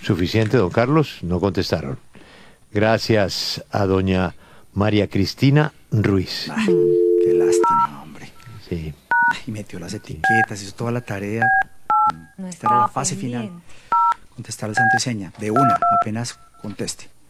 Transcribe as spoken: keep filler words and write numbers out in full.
Suficiente, don Carlos, no contestaron. Gracias a doña María Cristina Ruiz. Ay, qué lástima, hombre. Sí. Y metió las etiquetas, hizo toda la tarea. No Esta era la estaba fase final. pendiente. Contestar el santo y seña, de una, apenas conteste.